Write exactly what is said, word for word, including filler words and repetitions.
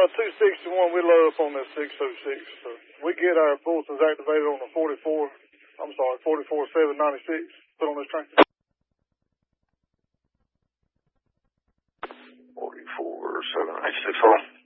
two sixty-one, we load up on that six oh six. So we get our bulletins activated on the forty-four, I'm sorry, forty-four seven ninety-six, put on this train. forty-four seven ninety-six, hold on.